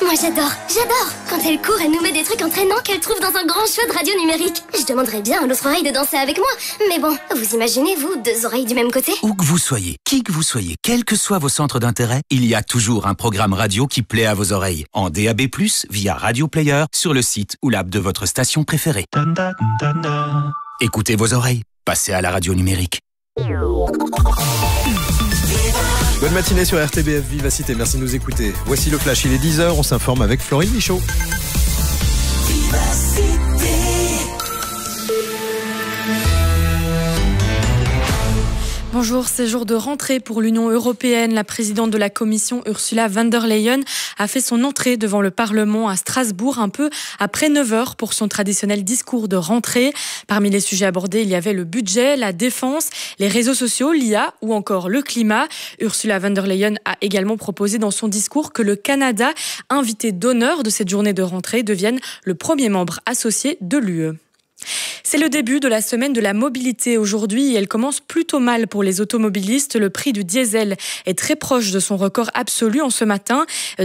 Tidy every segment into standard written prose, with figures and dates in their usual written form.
Moi j'adore quand elle court, elle nous met des trucs entraînants qu'elle trouve dans un grand choix de radio numérique. Je demanderais bien à l'autre oreille de danser avec moi. Mais bon, vous imaginez, vous, deux oreilles du même côté? Où que vous soyez, qui que vous soyez, quels que soient vos centres d'intérêt, il y a toujours un programme radio qui plaît à vos oreilles. En DAB+, via Radio Player, sur le site ou l'app de votre station préférée. Écoutez vos oreilles, passez à la radio numérique. Bonne matinée sur RTBF Vivacité, merci de nous écouter. Voici le flash, il est 10h, on s'informe avec Florine Michaud. Bonjour, c'est jour de rentrée pour l'Union européenne. La présidente de la Commission, Ursula von der Leyen, a fait son entrée devant le Parlement à Strasbourg un peu après 9h pour son traditionnel discours de rentrée. Parmi les sujets abordés, il y avait le budget, la défense, les réseaux sociaux, l'IA ou encore le climat. Ursula von der Leyen a également proposé dans son discours que le Canada, invité d'honneur de cette journée de rentrée, devienne le premier membre associé de l'UE. C'est le début de la semaine de la mobilité aujourd'hui et elle commence plutôt mal pour les automobilistes. Le prix du diesel est très proche de son record absolu en ce matin,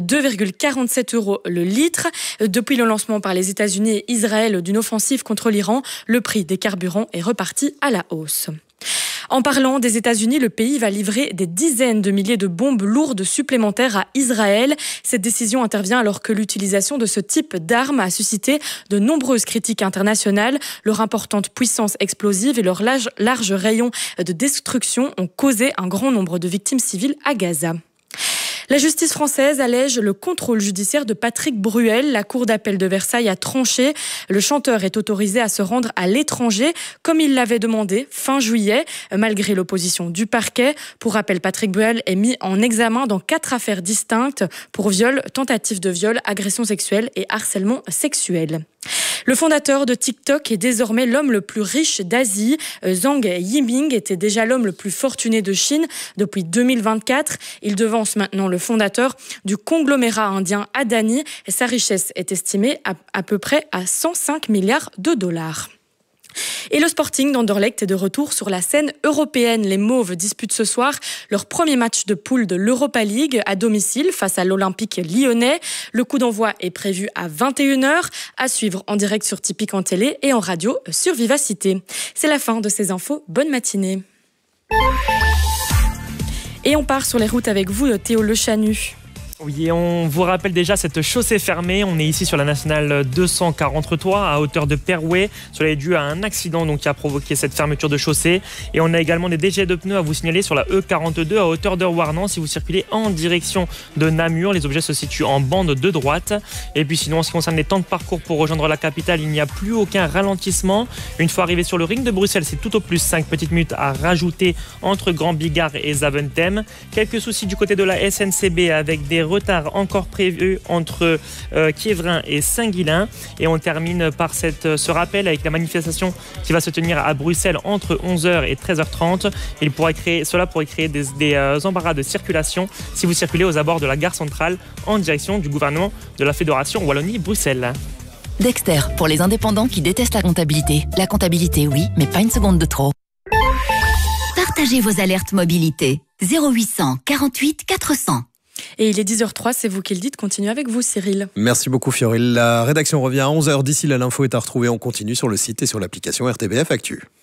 2,47 € le litre. Depuis le lancement par les États-Unis et Israël d'une offensive contre l'Iran, le prix des carburants est reparti à la hausse. En parlant des États-Unis, le pays va livrer des dizaines de milliers de bombes lourdes supplémentaires à Israël. Cette décision intervient alors que l'utilisation de ce type d'armes a suscité de nombreuses critiques internationales. Leur importante puissance explosive et leur large rayon de destruction ont causé un grand nombre de victimes civiles à Gaza. La justice française allège le contrôle judiciaire de Patrick Bruel. La cour d'appel de Versailles a tranché. Le chanteur est autorisé à se rendre à l'étranger, comme il l'avait demandé fin juillet, malgré l'opposition du parquet. Pour rappel, Patrick Bruel est mis en examen dans 4 affaires distinctes pour viol, tentative de viol, agression sexuelle et harcèlement sexuel. Le fondateur de TikTok est désormais l'homme le plus riche d'Asie. Zhang Yiming était déjà l'homme le plus fortuné de Chine depuis 2024. Il devance maintenant le fondateur du conglomérat indien Adani. Sa richesse est estimée à peu près à 105 milliards de dollars. Et le Sporting d'Anderlecht est de retour sur la scène européenne. Les Mauves disputent ce soir leur premier match de poule de l'Europa League à domicile face à l'Olympique lyonnais. Le coup d'envoi est prévu à 21h, à suivre en direct sur Tipeee en télé et en radio sur Vivacité. C'est la fin de ces infos. Bonne matinée. Et on part sur les routes avec vous, Théo Lechanu. Oui, et on vous rappelle déjà cette chaussée fermée. On est ici sur la nationale 243 à hauteur de Perouet. Cela est dû à un accident qui a provoqué cette fermeture de chaussée. Et on a également des dégels de pneus à vous signaler sur la E42 à hauteur de Warnan si vous circulez en direction de Namur. Les objets se situent en bande de droite. Et puis sinon, en ce qui concerne les temps de parcours pour rejoindre la capitale, il n'y a plus aucun ralentissement. Une fois arrivé sur le ring de Bruxelles, c'est tout au plus 5 petites minutes à rajouter entre Grand Bigard et Zaventem. Quelques soucis du côté de la SNCB avec des retard encore prévu entre Quiévrain et Saint-Guilain. Et on termine par ce rappel avec la manifestation qui va se tenir à Bruxelles entre 11h et 13h30. Cela pourrait créer des embarras de circulation si vous circulez aux abords de la gare centrale en direction du gouvernement de la Fédération Wallonie-Bruxelles. Dexter, pour les indépendants qui détestent la comptabilité. La comptabilité, oui, mais pas une seconde de trop. Partagez vos alertes mobilité. 0800 48 400. Et il est 10h03, c'est vous qui le dites. Continuez avec vous, Cyril. Merci beaucoup, Fioril. La rédaction revient à 11h. D'ici là, l'info est à retrouver en continu sur le site et sur l'application RTBF Actu.